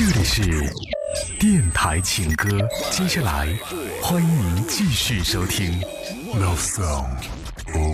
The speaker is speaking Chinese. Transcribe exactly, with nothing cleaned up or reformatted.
这里是电台情歌，接下来欢迎您继续收听 Love Song。